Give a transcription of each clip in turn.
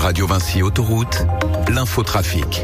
Radio Vinci Autoroute, l'infotrafic.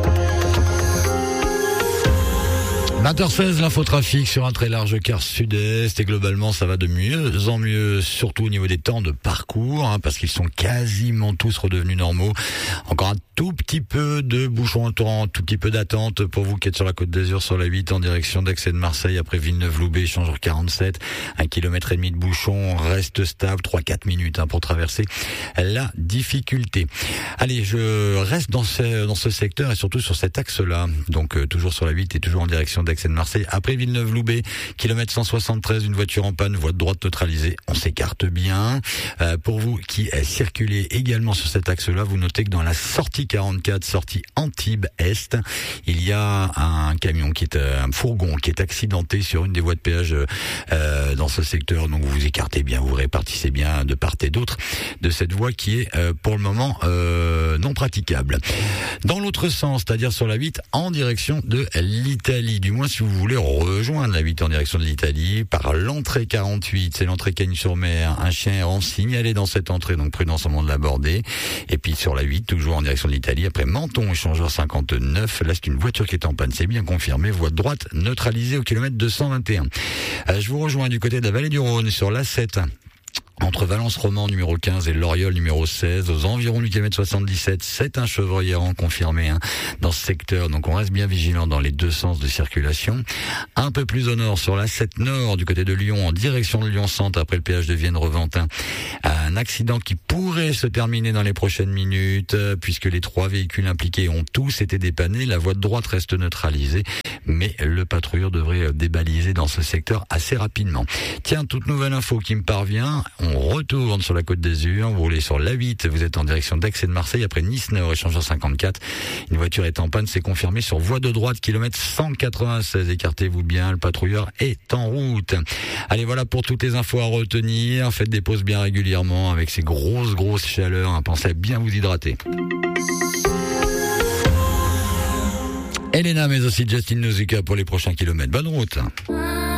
20h16, l'infotrafic sur un très large quart sud-est et globalement ça va de mieux en mieux, surtout au niveau des temps de parcours, parce qu'ils sont quasiment tous redevenus normaux. Encore un tout petit peu de bouchons entourant, un tout petit peu d'attente pour vous qui êtes sur la Côte d'Azur sur la 8 en direction d'Aix et de Marseille après Villeneuve-Loubet, échangeur 47, 1,5 km de bouchon, reste stable, 3-4 minutes pour traverser la difficulté. Allez, je reste dans ce secteur et surtout sur cet axe-là, donc toujours sur la 8 et toujours en direction d'Aix et de Marseille. Après Villeneuve-Loubet, kilomètre 173, une voiture en panne, voie de droite neutralisée, on s'écarte bien. Pour vous qui circulez également sur cet axe-là, vous notez que dans la sortie 44, sortie Antibes-Est, il y a un camion un fourgon qui est accidenté sur une des voies de péage dans ce secteur. Donc vous vous écartez bien, vous répartissez bien de part et d'autre de cette voie qui est pour le moment non praticable. Dans l'autre sens, c'est-à-dire sur la 8 en direction de l'Italie, du moins si vous voulez rejoindre la 8 en direction de l'Italie par l'entrée 48, c'est l'entrée Cagnes-sur-Mer, un chien errant signalé dans cette entrée, donc prudence au moment de l'aborder. Et puis sur la 8, toujours en direction de l'Italie, après Menton, échangeur 59, là c'est une voiture qui est en panne, c'est bien confirmé, voie de droite neutralisée au kilomètre 221. Je vous rejoins du côté de la vallée du Rhône sur l'A7. Entre Valence-Roman numéro 15 et Loriol numéro 16, aux environs du kilomètre 77, c'est un chevreuil errant confirmé dans ce secteur. Donc on reste bien vigilant dans les deux sens de circulation. Un peu plus au nord, sur la 7 Nord, du côté de Lyon, en direction de Lyon-Centre, après le péage de Vienne-Reventin. Un accident qui pourrait se terminer dans les prochaines minutes, puisque les 3 véhicules impliqués ont tous été dépannés. La voie de droite reste neutralisée, mais le patrouilleur devrait débaliser dans ce secteur assez rapidement. Tiens, toute nouvelle info qui me parvient. On retourne sur la Côte d'Azur, vous roulez sur l'A8, vous êtes en direction d'Aix et de Marseille, après Nice-Nord, échangeur 54. Une voiture est en panne, c'est confirmé sur voie de droite, kilomètre 196. Écartez-vous bien, le patrouilleur est en route. Allez, voilà pour toutes les infos à retenir. Faites des pauses bien régulièrement avec ces grosses chaleurs. Pensez à bien vous hydrater. Elena, mais aussi Justin Nozuka pour les prochains kilomètres. Bonne route.